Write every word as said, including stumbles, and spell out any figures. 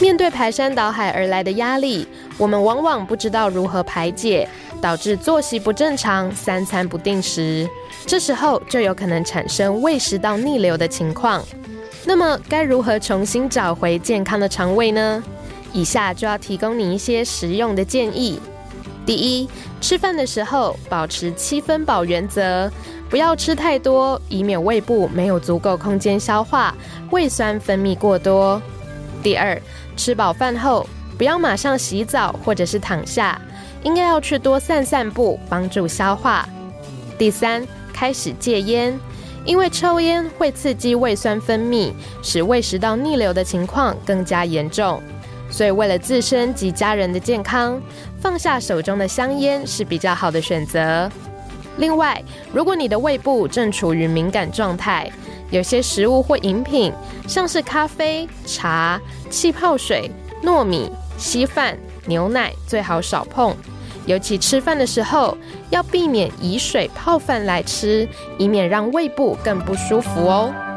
面对排山倒海而来的压力，我们往往不知道如何排解，导致作息不正常，三餐不定时。这时候就有可能产生胃食道逆流的情况。那么该如何重新找回健康的肠胃呢？以下就要提供你一些实用的建议。第一，吃饭的时候保持七分饱原则，不要吃太多，以免胃部没有足够空间消化，胃酸分泌过多。第二，吃饱饭后不要马上洗澡或者是躺下，应该要去多散散步，帮助消化。第三，开始戒烟，因为抽烟会刺激胃酸分泌，使胃食道逆流的情况更加严重。所以为了自身及家人的健康，放下手中的香烟是比较好的选择。另外，如果你的胃部正处于敏感状态，有些食物或饮品，像是咖啡、茶、气泡水、糯米、稀饭、牛奶，最好少碰。尤其吃饭的时候，要避免以水泡饭来吃，以免让胃部更不舒服哦。